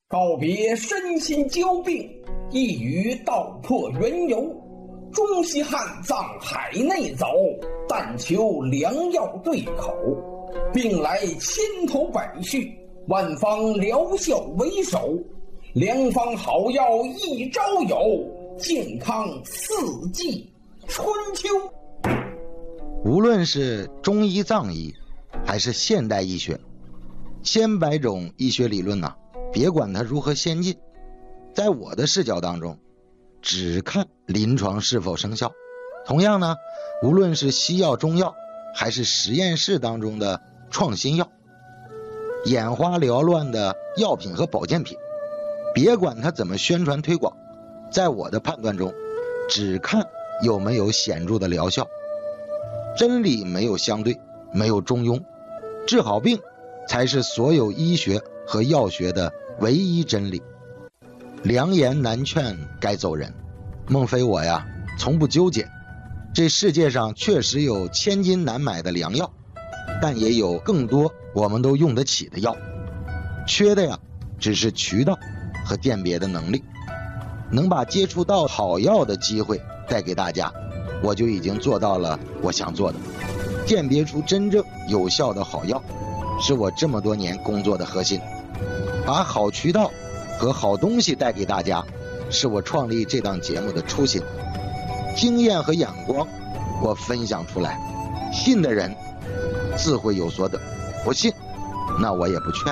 告别身心交病，一语道破缘由。中西汉藏海内走，但求良药对口。病来千头百绪，万方疗效为首。良方好药一朝有，健康四季春秋。 无论是中医藏医还是现代医学，千百种医学理论别管它如何先进，在我的视角当中只看临床是否生效。同样呢，无论是西药中药还是实验室当中的创新药，眼花缭乱的药品和保健品，别管它怎么宣传推广，在我的判断中只看有没有显著的疗效。真理没有相对，没有中庸，治好病才是所有医学和药学的唯一真理。良言难劝该走人，孟非我从不纠结。这世界上确实有千金难买的良药，但也有更多我们都用得起的药，缺的只是渠道和鉴别的能力。能把接触到好药的机会带给大家，我就已经做到了我想做的。鉴别出真正有效的好药，是我这么多年工作的核心。把好渠道和好东西带给大家，是我创立这档节目的初心。经验和眼光我分享出来，信的人自会有所得，不信那我也不劝。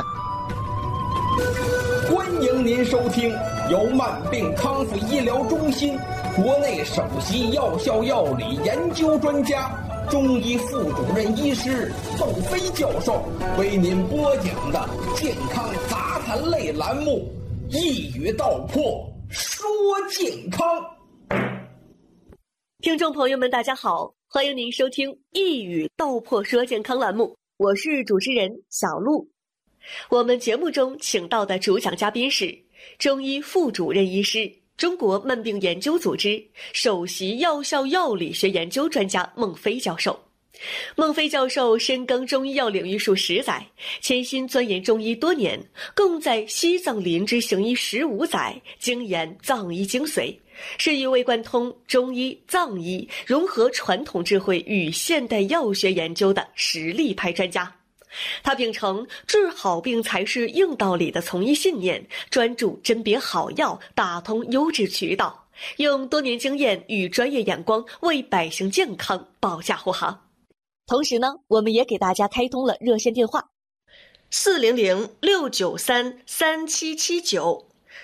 欢迎您收听由慢病康复医疗中心国内首席药效药理研究专家、中医副主任医师窦飞教授为您播讲的健康杂谈类栏目《一语道破说健康》。 听众朋友们大家好，欢迎您收听《一语道破说健康》栏目，我是主持人小璐。我们节目中请到的主讲嘉宾是中医副主任医师、中国慢病研究组织首席药效药理学研究专家孟非教授。孟非教授深耕中医药领域数10载，潜心钻研中医多年，共在西藏林芝行医15载，精研藏医精髓，是一位贯通中医、藏医，融合传统智慧与现代药学研究的实力派专家。他秉承治好病才是硬道理的从医信念，专注甄别好药，打通优质渠道，用多年经验与专业眼光为百姓健康保驾护航。同时呢，我们也给大家开通了热线电话400-693-3779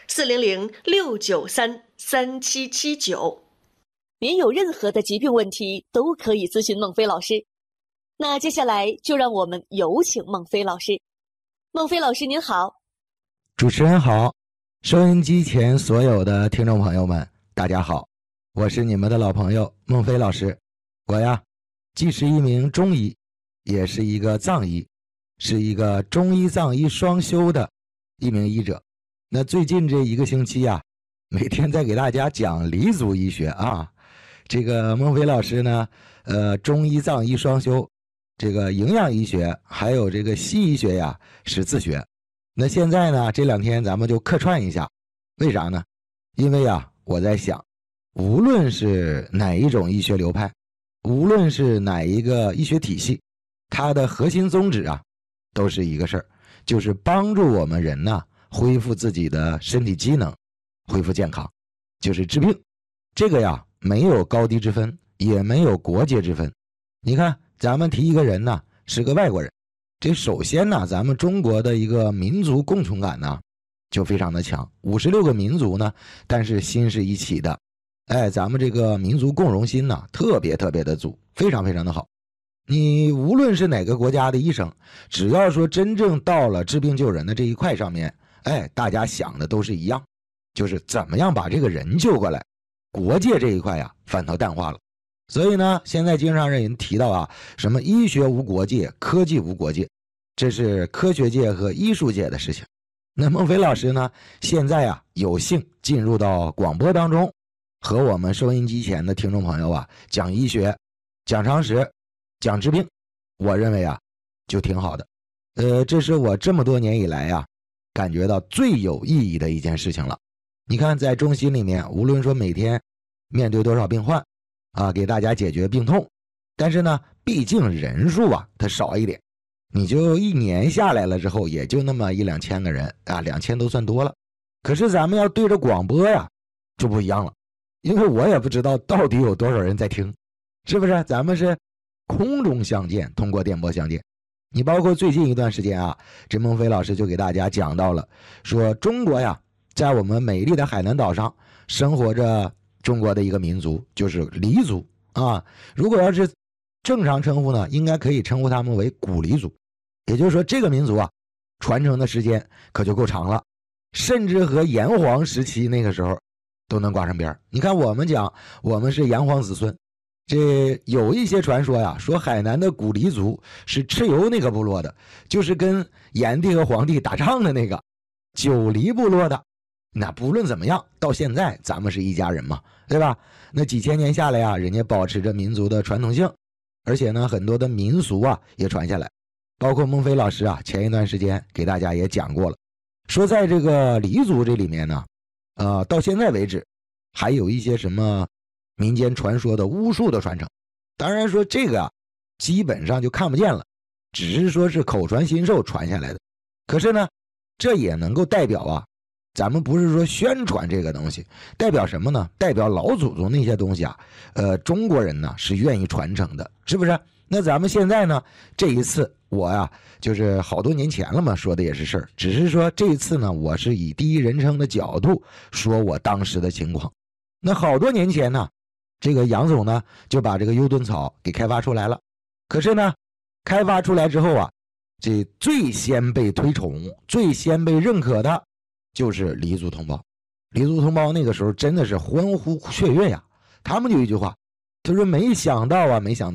400-693-3779，您有任何的疾病问题都可以咨询孟非老师。那接下来就让我们有请孟非老师。孟非老师您好。 主持人好，收音机前所有的听众朋友们大家好，我是你们的老朋友孟非老师。我既是一名中医，也是一个藏医，是一个中医藏医双修的一名医者。那最近这1个星期每天在给大家讲黎族医学这个孟非老师呢中医藏医双修，这个营养医学还有这个西医学是自学。那现在呢这2天咱们就客串一下，为啥呢？因为我在想，无论是哪一种医学流派，无论是哪一个医学体系，它的核心宗旨都是一个事儿，就是帮助我们人恢复自己的身体机能，恢复健康，就是治病。这个没有高低之分，也没有国界之分。你看咱们提一个人是个外国人，这首先咱们中国的一个民族共同感就非常的强，56个民族但是心是一起的。咱们这个民族共荣心特别的足，非常的好。你无论是哪个国家的医生，只要说真正到了治病救人的这一块上面，大家想的都是一样，就是怎么样把这个人救过来。国界这一块反倒淡化了。所以呢，现在经常让人提到什么医学无国界，科技无国界，这是科学界和艺术界的事情。那孟非老师呢，现在有幸进入到广播当中，和我们收音机前的听众朋友讲医学，讲常识，讲治病，我认为就挺好的。这是我这么多年以来感觉到最有意义的一件事情了。你看在中心里面，无论说每天面对多少病患啊，给大家解决病痛，但是呢毕竟人数啊它少一点，你就一年下来了之后也就那么1、2千个人啊，2000都算多了。可是咱们要对着广播呀就不一样了，因为我也不知道到底有多少人在听，是不是？咱们是空中相见，通过电波相见。你包括最近一段时间啊，这孟非老师就给大家讲到了，说中国呀在我们美丽的海南岛上生活着中国的一个民族，就是黎族啊。如果要是正常称呼呢，应该可以称呼他们为古黎族。也就是说这个民族啊传承的时间可就够长了，甚至和炎黄时期那个时候都能挂上边。你看我们讲我们是炎黄子孙，这有一些传说呀，说海南的古黎族是蚩尤那个部落的，就是跟炎帝和黄帝打仗的那个九黎部落的。那不论怎么样，到现在咱们是一家人嘛，对吧？那几千年下来啊，人家保持着民族的传统性，而且呢很多的民俗啊也传下来。包括孟非老师啊前一段时间给大家也讲过了，说在这个黎族这里面呢到现在为止还有一些什么民间传说的巫术的传承。当然说这个啊基本上就看不见了，只是说是口传心授传下来的。可是呢这也能够代表啊，咱们不是说宣传这个东西，代表什么呢？代表老祖宗那些东西啊中国人呢是愿意传承的，是不是？那咱们现在呢这一次我呀就是好多年前了嘛，说的也是事儿，只是说这一次呢我是以第一人称的角度说我当时的情况。那好多年前呢这个杨总呢就把这个幽盾草给开发出来了。可是呢开发出来之后啊，这最先被推崇最先被认可的就是黎族同胞。黎族同胞那个时候真的是欢呼雀跃呀，他们就一句话，他说没想到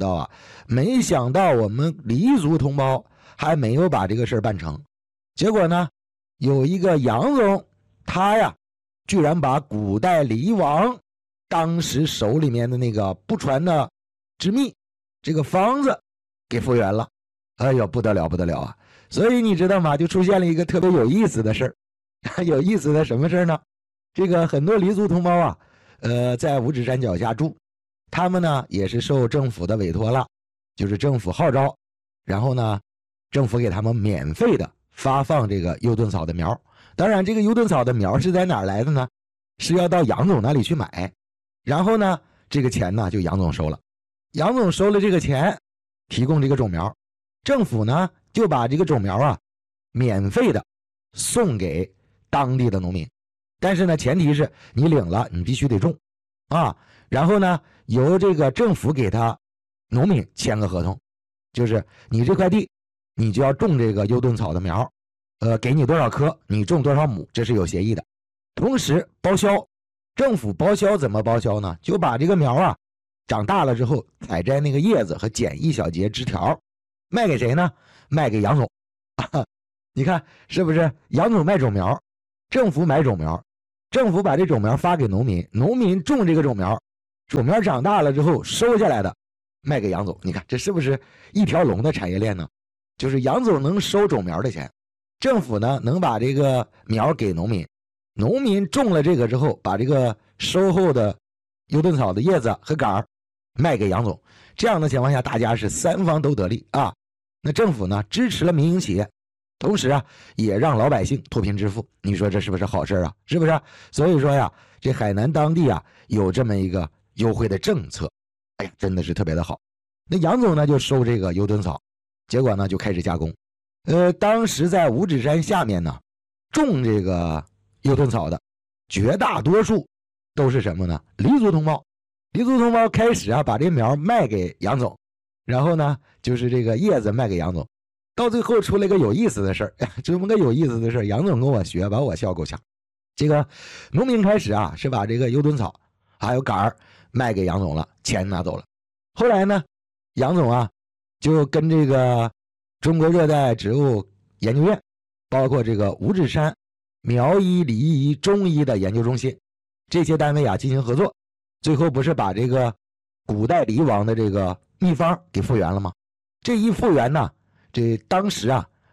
我们黎族同胞还没有把这个事办成。结果呢有一个杨总，他呀居然把古代黎王当时手里面的那个不传的之秘这个方子给复原了。哎呦不得了啊！所以你知道吗，就出现了一个特别有意思的事儿。有意思的什么事呢？这个很多黎族同胞啊在五指山脚下住，他们呢也是受政府的委托了，就是政府号召，然后呢政府给他们免费的发放这个幽盾草的苗。当然这个幽盾草的苗是在哪儿来的呢？是要到杨总那里去买，然后呢这个钱呢就杨总收了，杨总收了这个钱提供这个种苗，政府呢就把这个种苗啊免费的送给当地的农民。但是呢前提是你领了你必须得种啊，然后呢由这个政府给他农民签个合同，就是你这块地你就要种这个幽盾草的苗，给你多少棵你种多少亩，这是有协议的。同时包销，政府包销怎么包销呢？就把这个苗啊长大了之后采摘那个叶子和剪一小节枝条，卖给谁呢？卖给杨总。你看是不是？杨总卖种苗，政府买种苗，政府把这种苗发给农民，农民种这个种苗，种苗长大了之后收下来的卖给杨总。你看这是不是一条龙的产业链呢？就是杨总能收种苗的钱，政府呢能把这个苗给农民，农民种了这个之后把这个收后的幽盾草的叶子和杆卖给杨总。这样的情况下大家是三方都得利啊。那政府呢支持了民营企业，同时啊也让老百姓脱贫致富，你说这是不是好事啊？是不是？所以说呀这海南当地啊有这么一个优惠的政策，哎呀真的是特别的好。那杨总呢就收这个幽盾草，结果呢就开始加工。当时在五指山下面呢种这个幽盾草的绝大多数都是什么呢？黎族同胞。黎族同胞开始啊把这苗卖给杨总，然后呢就是这个叶子卖给杨总，到最后出了一个有意思的事儿，这么个有意思的事儿，杨总跟我学，把我笑够呛。这个农民开始啊是把这个幽盾草还有杆卖给杨总了，钱拿走了。后来呢杨总啊就跟这个中国热带植物研究院，包括这个五指山苗医、理医、中医的研究中心这些单位啊进行合作，最后不是把这个古代黎王的这个秘方给复原了吗？这一复原呢，这当时啊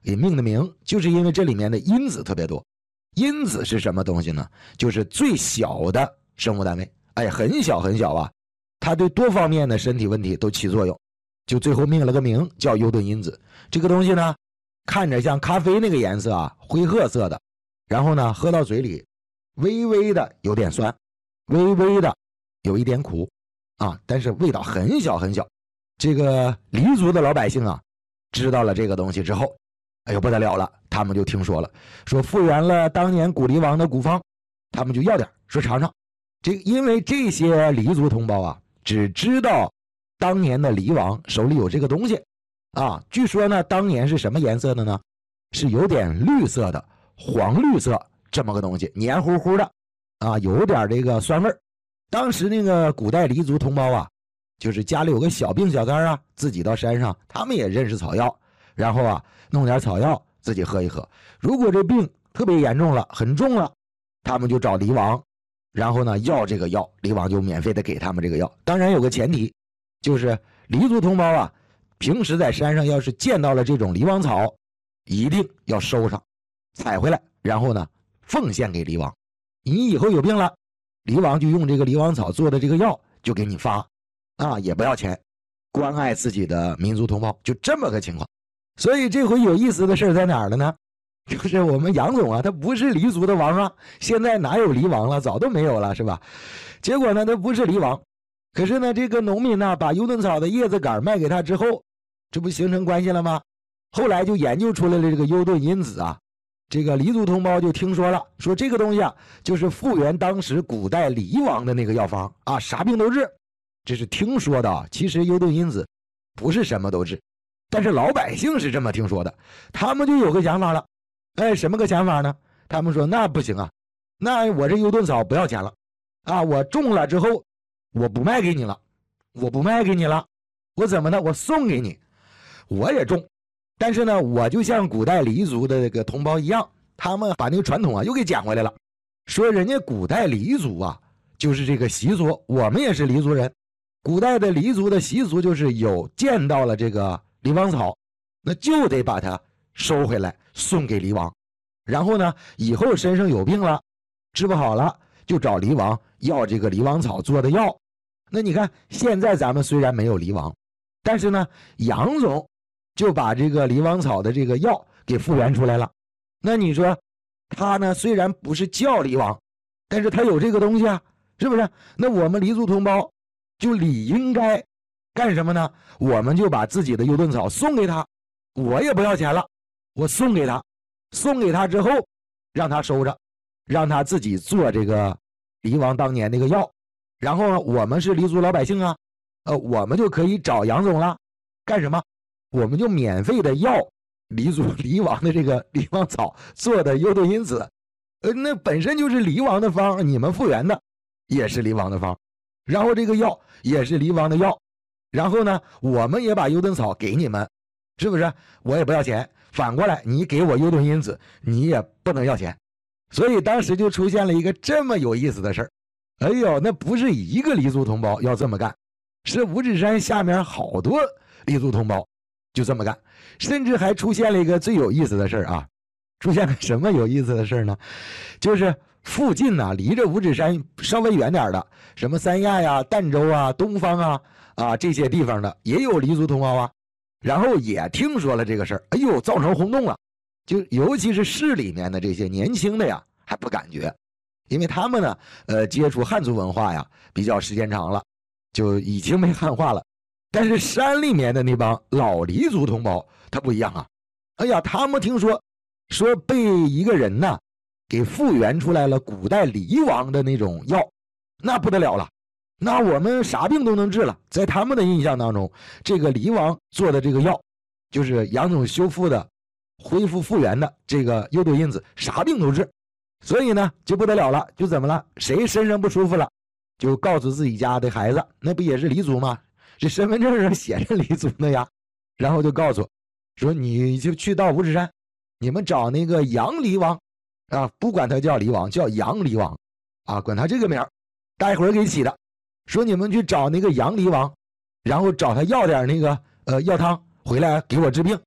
给命的名，就是因为这里面的因子特别多。因子是什么东西呢？就是最小的生物单位，哎，很小很小啊，它对多方面的身体问题都起作用，就最后命了个名叫幽顿因子。这个东西呢，看着像咖啡那个颜色啊，灰褐色的，然后呢，喝到嘴里微微的有点酸，微微的有一点苦啊，但是味道很小很小。这个黎族的老百姓啊，知道了这个东西之后，哎呦不得了了，他们就听说了，说复原了当年古黎王的古方，他们就要点，说尝尝。因为这些黎族同胞啊，只知道当年的黎王手里有这个东西啊，据说呢，当年是什么颜色的呢？是有点绿色的，黄绿色这么个东西，黏糊糊的啊，有点这个酸味儿。当时那个古代黎族同胞啊，就是家里有个小病小灾啊，自己到山上，他们也认识草药，然后啊弄点草药自己喝一喝。如果这病特别严重了，很重了，他们就找黎王，然后呢要这个药，黎王就免费的给他们这个药。当然有个前提，就是黎族同胞啊，平时在山上要是见到了这种黎王草，一定要收上，采回来，然后呢奉献给黎王。你以后有病了，黎王就用这个黎王草做的这个药就给你发啊，也不要钱，关爱自己的民族同胞，就这么个情况。所以这回有意思的事在哪儿了呢？就是我们杨总啊，他不是黎族的王啊，现在哪有黎王了，早都没有了，是吧？结果呢，他不是黎王，可是呢，这个农民呢，把幽顿草的叶子杆卖给他之后，这不形成关系了吗？后来就研究出来了这个幽顿因子啊，这个黎族同胞就听说了，说这个东西啊，就是复原当时古代黎王的那个药方啊，啥病都治。这是听说的，其实幽顿因子不是什么都治，但是老百姓是这么听说的，他们就有个想法了。哎，什么个想法呢？他们说那不行啊，那我这幽顿草不要钱了啊，我种了之后我不卖给你了，我怎么呢？我送给你，我也种，但是呢，我就像古代黎族的这个同胞一样，他们把那个传统啊又给捡回来了，说人家古代黎族啊就是这个习俗，我们也是黎族人，古代的黎族的习俗就是有见到了这个黎王草，那就得把它收回来送给黎王，然后呢以后身上有病了治不好了，就找黎王要这个黎王草做的药。那你看现在咱们虽然没有黎王，但是呢杨总就把这个黎王草的这个药给复原出来了。那你说他呢虽然不是叫黎王，但是他有这个东西啊，是不是？那我们黎族同胞就理应该干什么呢？我们就把自己的幽顿草送给他，我也不要钱了，我送给他之后让他收着，让他自己做这个黎王当年那个药。然后呢我们是黎族老百姓啊，我们就可以找杨总了，干什么？我们就免费的要黎族黎王的这个黎王草做的幽顿因子，那本身就是黎王的方，你们复原的也是黎王的方，然后这个药也是黎王的药，然后呢我们也把幽顿草给你们，是不是？我也不要钱，反过来你给我幽顿因子你也不能要钱。所以当时就出现了一个这么有意思的事儿。哎呦，那不是一个黎族同胞要这么干，是五指山下面好多黎族同胞就这么干，甚至还出现了一个最有意思的事儿啊！出现了什么有意思的事儿呢？就是附近呢，离着五指山稍微远点的，什么三亚呀、儋州啊、东方啊这些地方的也有黎族同胞啊，然后也听说了这个事儿，哎呦，造成轰动了。就尤其是市里面的这些年轻的呀，还不感觉，因为他们呢，接触汉族文化呀比较时间长了，就已经没汉化了。但是山里面的那帮老黎族同胞他不一样啊，哎呀，他们听说被一个人呢给复原出来了古代黎王的那种药，那不得了了，那我们啥病都能治了。在他们的印象当中，这个黎王做的这个药就是杨总修复的恢复复原的这个幽顿因子，啥病都治。所以呢就不得了了，就怎么了？谁身上不舒服了，就告诉自己家的孩子，那不也是黎族吗？这身份证上写着黎族的呀，然后就告诉说你就去到五指山，你们找那个杨黎王啊，不管他叫黎王，叫杨黎王啊，管他这个名儿，大伙儿给起的，说你们去找那个杨黎王，然后找他要点那个药汤回来给我治病。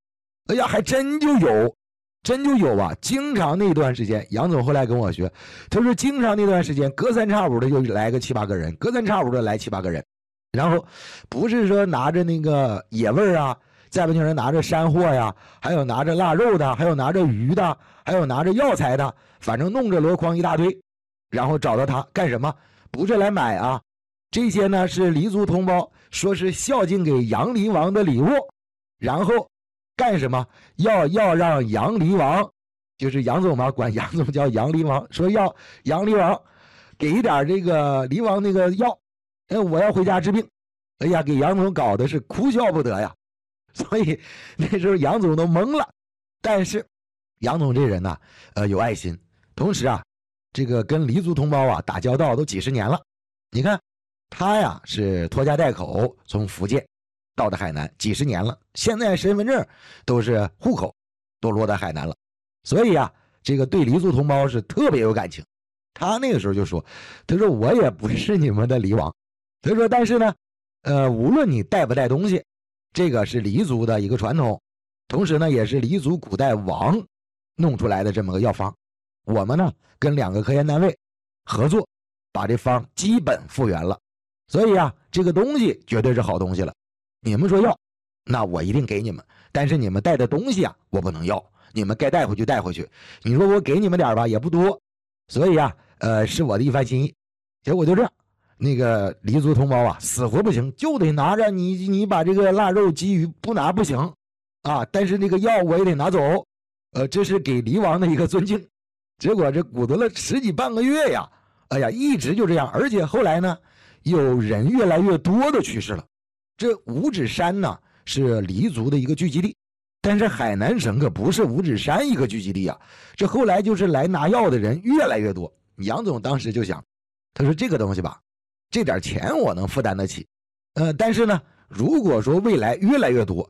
哎呀，还真就有啊！经常那段时间，杨总后来跟我学，他说经常那段时间隔三差五的就来个7、8个人，隔三差五的来7、8个人，然后不是说拿着那个野味啊，再不就是拿着山货呀，还有拿着腊肉的，还有拿着鱼的，还有拿着药材的，反正弄着箩筐一大堆，然后找到他干什么？不是来买啊，这些呢是黎族同胞说是孝敬给杨黎王的礼物，然后干什么？要让杨黎王，就是杨总嘛，管杨总叫杨黎王，说要杨黎王给一点这个黎王那个药，我要回家治病。哎呀，给杨总搞的是哭笑不得呀。所以那时候杨总都懵了。但是杨总这人呢，有爱心，同时啊，这个跟黎族同胞啊打交道都几十年了。你看他呀是拖家带口从福建到的海南几十年了，现在身份证都是户口都落在海南了，所以啊，这个对黎族同胞是特别有感情。他那个时候就说，他说我也不是你们的黎王，他说但是呢，无论你带不带东西，这个是黎族的一个传统，同时呢也是黎族古代王弄出来的这么个药方。我们呢跟2个科研单位合作，把这方基本复原了，所以啊，这个东西绝对是好东西了。你们说要，那我一定给你们，但是你们带的东西啊，我不能要，你们该带回去带回去。你说我给你们点吧，也不多，所以啊，是我的一番心意。结果就这样，那个黎族同胞啊，死活不行，就得拿着你把这个腊肉鲫鱼不拿不行啊，但是那个药我也得拿走，这是给黎王的一个尊敬。结果这鼓捣了10几半个月呀，哎呀，一直就这样，而且后来呢，有人越来越多的去世了。这五指山呢是黎族的一个聚集地，但是海南省可不是五指山一个聚集地啊。这后来就是来拿药的人越来越多。杨总当时就想，他说这个东西吧，这点钱我能负担得起，但是呢，如果说未来越来越多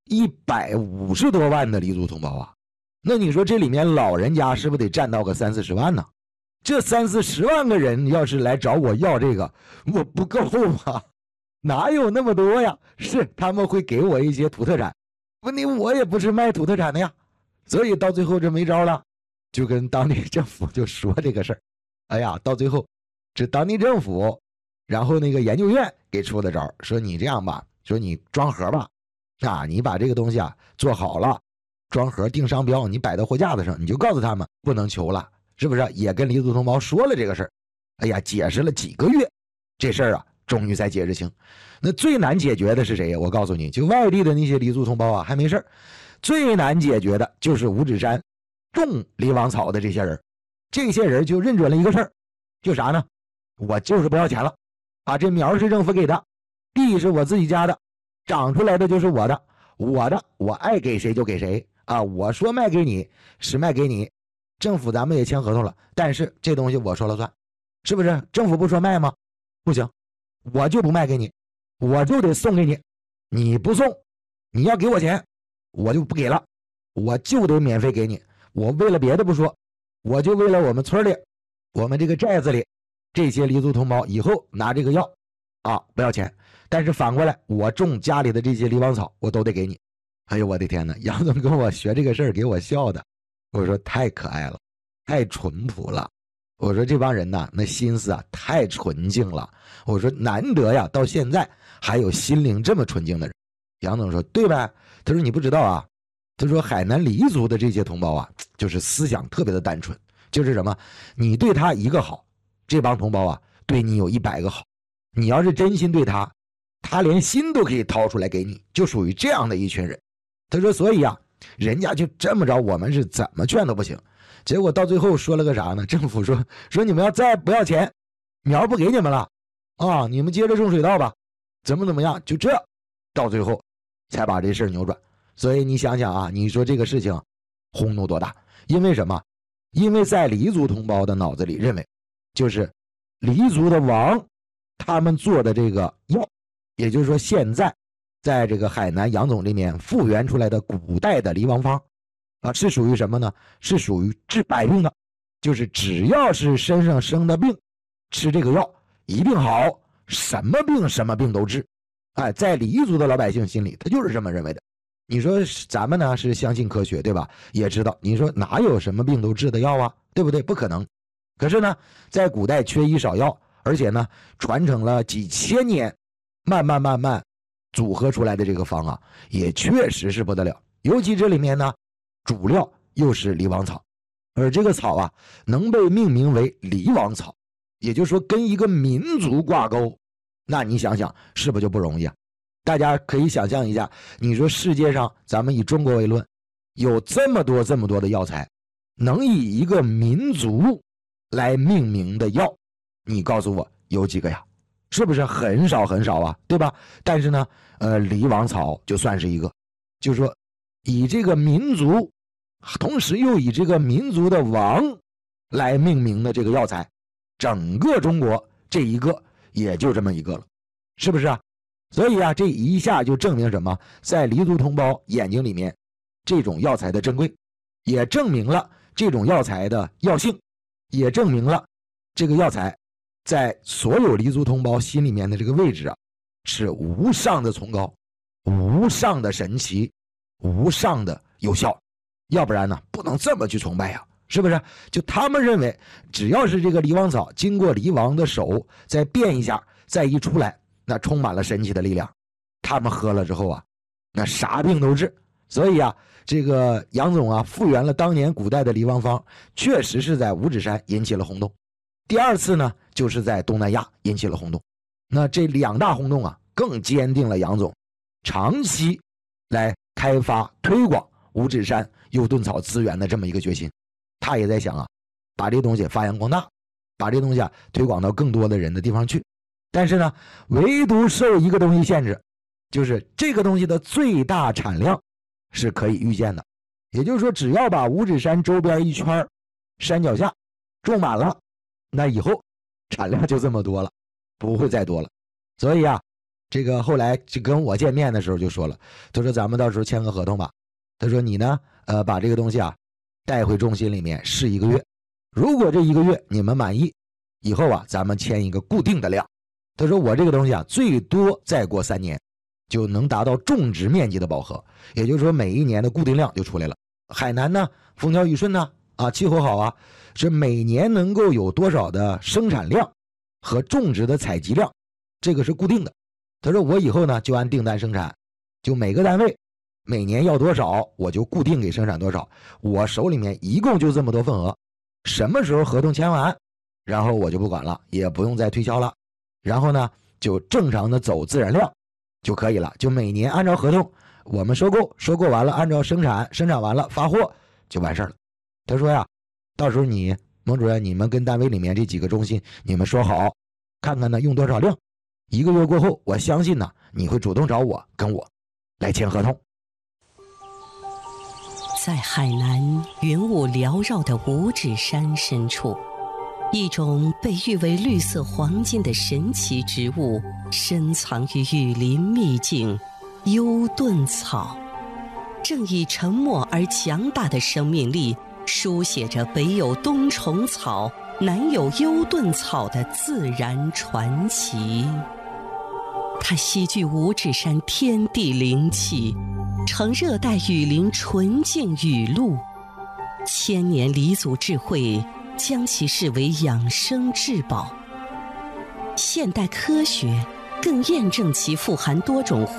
，150多万的黎族同胞啊，那你说这里面老人家是不是得占到个30、40万呢？这30、40万个人要是来找我要这个，我不够吗？哪有那么多呀？是他们会给我一些土特产，问题我也不是卖土特产的呀，所以到最后这没招了，就跟当地政府就说这个事儿。哎呀，到最后这当地政府，然后那个研究院给出的招，说你这样吧，说你装盒吧，啊，你把这个东西啊做好了，装盒定商标，你摆到货架子上，你就告诉他们不能求了，是不是？也跟黎族同胞说了这个事儿。哎呀，解释了几个月，这事儿啊终于才解释清。那最难解决的是谁呀？我告诉你，就外地的那些黎族同胞啊还没事儿，最难解决的就是五指山种黎王草的这些人。这些人就认准了一个事儿，就啥呢？我就是不要钱了啊！这苗是政府给的，地是我自己家的，长出来的就是我的，我爱给谁就给谁啊！我说卖给你是卖给你，政府咱们也签合同了，但是这东西我说了算，是不是？政府不说卖吗？不行，我就不卖给你，我就得送给你，你不送，你要给我钱，我就不给了，我就得免费给你。我为了别的不说，我就为了我们村里，我们这个寨子里这些黎族同胞以后拿这个药啊不要钱，但是反过来我种家里的这些黎王草我都得给你。哎呦我的天哪，杨总跟我学这个事儿给我笑的，我说太可爱了，太淳朴了，我说这帮人呐，那心思啊太纯净了，我说难得呀，到现在还有心灵这么纯净的人。杨总说对呗，他说你不知道啊，他说海南黎族的这些同胞啊，就是思想特别的单纯，就是什么，你对他一个好，这帮同胞啊对你有100个好，你要是真心对他，他连心都可以掏出来给你，就属于这样的一群人。他说所以啊，人家就这么着，我们是怎么劝都不行。结果到最后说了个啥呢？政府说你们要再不要钱，苗不给你们了啊，你们接着种水稻吧，怎么样，就这到最后才把这事扭转。所以你想想啊，你说这个事情轰动多大？因为什么？因为在黎族同胞的脑子里认为，就是黎族的王他们做的这个药，也就是说现在在这个海南杨总这边复原出来的古代的黎王方啊，是属于什么呢？是属于治百病的，就是只要是身上生的病，吃这个药一定好，什么病都治。哎，在黎族的老百姓心里，他就是这么认为的。 你说咱们呢是相信科学，对吧？也知道，你说哪有什么病都治的药啊，对不对？不可能。可是呢，在古代缺医少药，而且呢传承了几千年，慢慢组合出来的这个方啊，也确实是不得了。尤其这里面呢，主料又是梨王草，而这个草啊，能被命名为梨王草，也就是说跟一个民族挂钩，那你想想是不是就不容易啊？大家可以想象一下，你说世界上咱们以中国为论，有这么多的药材，能以一个民族来命名的药，你告诉我有几个呀？是不是很少啊，对吧？但是呢，梨王草就算是一个，就是说以这个民族，同时又以这个民族的王来命名的这个药材，整个中国这一个也就这么一个了，是不是啊？所以啊，这一下就证明什么？在黎族同胞眼睛里面，这种药材的珍贵，也证明了这种药材的药性，也证明了这个药材在所有黎族同胞心里面的这个位置啊，是无上的崇高，无上的神奇，无上的有效。要不然呢，不能这么去崇拜呀，是不是？就他们认为，只要是这个梨王草经过梨王的手再变一下，再一出来，那充满了神奇的力量。他们喝了之后啊，那啥病都治。所以啊，这个杨总啊，复原了当年古代的梨王方，确实是在五指山引起了轰动。第二次呢，就是在东南亚引起了轰动。那这两大轰动啊，更坚定了杨总长期来开发推广五指山优盾草资源的这么一个决心。他也在想啊，把这东西发扬光大，把这东西啊推广到更多的人的地方去。但是呢，唯独受一个东西限制，就是这个东西的最大产量是可以预见的。也就是说，只要把五指山周边一圈山脚下种满了，那以后产量就这么多了，不会再多了。所以啊，这个后来就跟我见面的时候就说了，他说咱们到时候签个合同吧。他说你呢，把这个东西啊带回中心里面试1个月，如果这1个月你们满意，以后啊咱们签一个固定的量。他说我这个东西啊，最多再过3年就能达到种植面积的饱和，也就是说每一年的固定量就出来了。海南呢，风调雨顺呢，气候好啊，是每年能够有多少的生产量和种植的采集量，这个是固定的。他说我以后呢就按订单生产，就每个单位每年要多少，我就固定给生产多少，我手里面一共就这么多份额，什么时候合同签完，然后我就不管了，也不用再推销了，然后呢就正常的走自然量就可以了，就每年按照合同我们收购完了，按照生产完了发货就完事了。他说呀，到时候你孟主任，你们跟单位里面这几个中心你们说好，看看呢用多少量，1个月过后我相信呢你会主动找我，跟我来签合同。 在海南云雾缭绕的五指山深处，一种被誉为绿色黄金的神奇植物深藏于雨林秘境优盾草，正以沉默而强大的生命力书写着北有冬虫草，南有优盾草的自然传奇。它吸聚五指山天地灵气，呈热带雨林纯净雨露，千年黎族智慧将其视为养生至宝。现代科学更验证其富含多种